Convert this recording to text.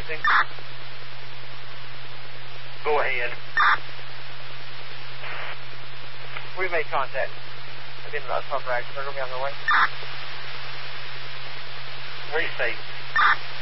Testing. Go ahead. We've made contact. I've been about to talk right. They're going to be on their way. Where are you safe?